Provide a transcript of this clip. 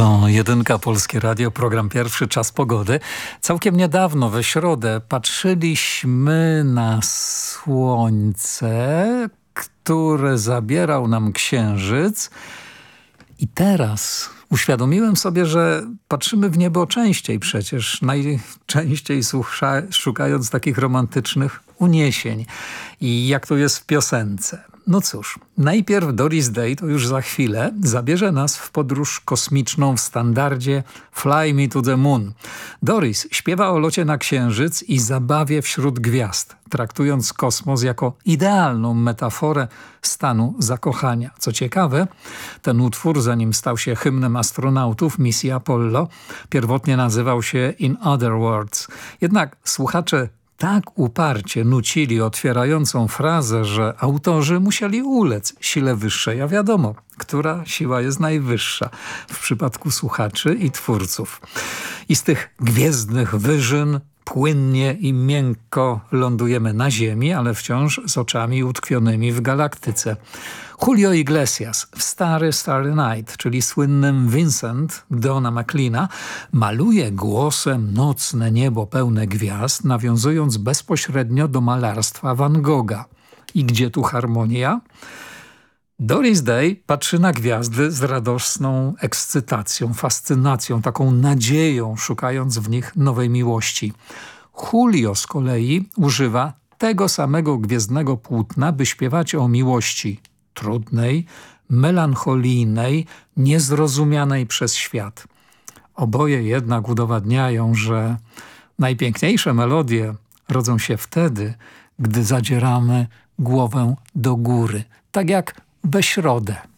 To Jedynka, Polskie Radio, program pierwszy, Czas Pogody. Całkiem niedawno, we środę, patrzyliśmy na słońce, które zabierał nam księżyc. I teraz uświadomiłem sobie, że patrzymy w niebo częściej przecież, najczęściej szukając takich romantycznych uniesień. I jak to jest w piosence. No cóż, najpierw Doris Day, to już za chwilę, zabierze nas w podróż kosmiczną w standardzie Fly Me to the Moon. Doris śpiewa o locie na Księżyc i zabawie wśród gwiazd, traktując kosmos jako idealną metaforę stanu zakochania. Co ciekawe, ten utwór, zanim stał się hymnem astronautów misji Apollo, pierwotnie nazywał się In Other Words. Jednak słuchacze tak uparcie nucili otwierającą frazę, że autorzy musieli ulec sile wyższej, a wiadomo, która siła jest najwyższa w przypadku słuchaczy i twórców. I z tych gwiezdnych wyżyn płynnie i miękko lądujemy na Ziemi, ale wciąż z oczami utkwionymi w galaktyce. Julio Iglesias w Starry Starry Night, czyli słynnym Vincent Dona McLeana, maluje głosem nocne niebo pełne gwiazd, nawiązując bezpośrednio do malarstwa Van Gogha. I gdzie tu harmonia? Doris Day patrzy na gwiazdy z radosną ekscytacją, fascynacją, taką nadzieją, szukając w nich nowej miłości. Julio z kolei używa tego samego gwiezdnego płótna, by śpiewać o miłości trudnej, melancholijnej, niezrozumianej przez świat. Oboje jednak udowadniają, że najpiękniejsze melodie rodzą się wtedy, gdy zadzieramy głowę do góry, tak jak we środę.